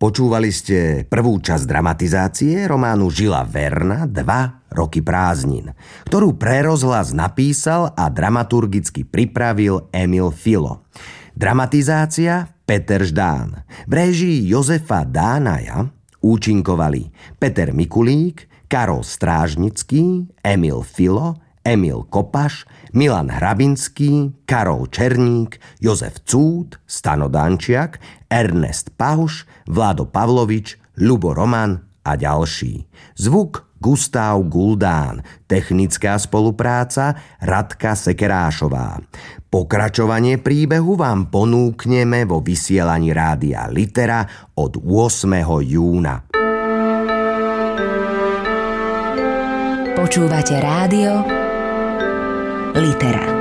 Počúvali ste prvú časť dramatizácie románu Žila Verna 2 roky prázdnin, ktorú pre rozhlas napísal a dramaturgicky pripravil Emil Filo. Dramatizácia Peter Ždán. V réžii Jozefa Dánaja účinkovali Peter Mikulík, Karol Strážnický, Emil Filo, Emil Kopaš, Milan Hrabinský, Karol Černík, Jozef Cúd, Stano Dančiak, Ernest Pauš, Vlado Pavlovič, Ľubo Roman a ďalší. Zvuk Gustav Guldán, technická spolupráca Radka Sekerášová. Pokračovanie príbehu vám ponúkneme vo vysielaní Rádia Litera od 8. júna. Počúvate rádio Litera.